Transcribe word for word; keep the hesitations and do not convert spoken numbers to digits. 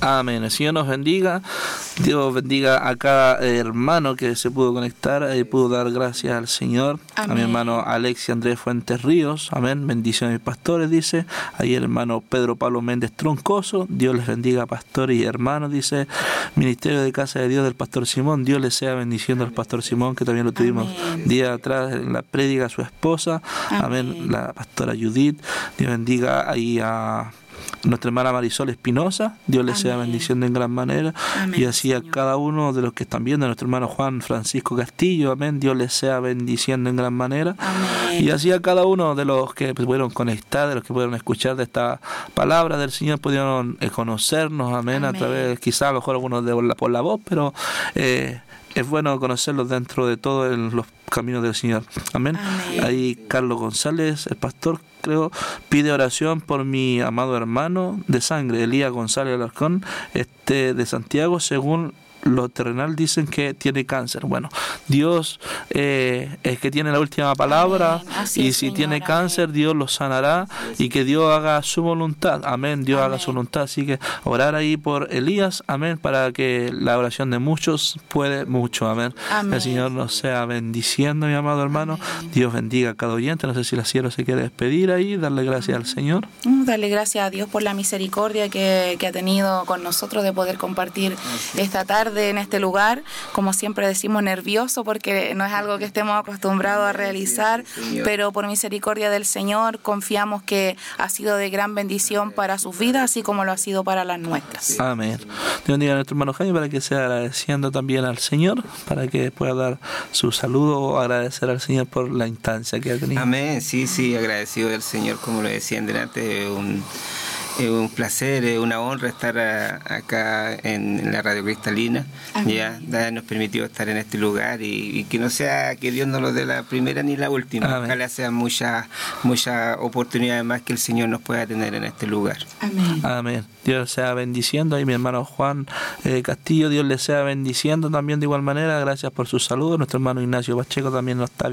Amén. El Señor nos bendiga. Dios bendiga a cada hermano que se pudo conectar y pudo dar gracias al Señor. Amén. A mi hermano Alexis Andrés Fuentes Ríos. Amén. Bendición a mis pastores, dice. Ahí el hermano Pedro Pablo Méndez Troncoso. Dios les bendiga, pastores y hermanos, dice. Ministerio de Casa de Dios del Pastor Simón. Dios les sea bendiciendo al Pastor Simón, que también lo tuvimos Amén. Día atrás en la prédica a su esposa. Amén. Amén. La pastora Judith. Dios bendiga ahí a nuestra hermana Marisol Espinosa, Dios les sea bendiciendo en gran manera. Amén, y así a Señor. Cada uno de los que están viendo, a nuestro hermano Juan Francisco Castillo, amén, Dios les sea bendiciendo en gran manera. Amén. Y así a cada uno de los que pudieron conectar, de los que pudieron escuchar de esta palabra del Señor, pudieron eh, conocernos, amén, amén, a través, quizá a lo mejor algunos de la, por la voz, pero eh, es bueno conocerlos dentro de todos los caminos del Señor. Amén. Amén. Ahí Carlos González, el pastor, creo, pide oración por mi amado hermano de sangre, Elías González Alarcón, este, de Santiago, según lo terrenal dicen que tiene cáncer. Bueno, Dios eh, es que tiene la última palabra. Y si Señor, tiene cáncer, amén. Dios lo sanará y que Dios haga su voluntad. Amén, Dios amén. Haga su voluntad. Así que orar ahí por Elías, amén, para que la oración de muchos puede mucho. Amén. Amén. El Señor nos sea bendiciendo, mi amado hermano. Amén. Dios bendiga a cada oyente. No sé si la sierva se quiere despedir ahí, darle gracias amén. Al Señor. Darle gracias a Dios por la misericordia que, que ha tenido con nosotros de poder compartir esta tarde en este lugar, como siempre decimos, nervioso porque no es algo que estemos acostumbrados a realizar, pero por misericordia del Señor confiamos que ha sido de gran bendición para sus vidas, así como lo ha sido para las nuestras. Amén. Dios bendiga a nuestro hermano Jaime para que sea agradeciendo también al Señor, para que pueda dar su saludo o agradecer al Señor por la instancia que ha tenido. Amén, sí, sí, agradecido del Señor, como lo decían delante, un Es un placer, es una honra estar a, acá en, en la Radio Cristalina. Amén. Ya nos permitió estar en este lugar y, y que no sea que Dios no lo dé la primera ni la última. Amén. Ojalá sean muchas muchas oportunidades más que el Señor nos pueda tener en este lugar. Amén. Amén. Dios sea bendiciendo. Ahí mi hermano Juan eh, Castillo, Dios le sea bendiciendo también de igual manera. Gracias por sus saludos. Nuestro hermano Ignacio Pacheco también nos está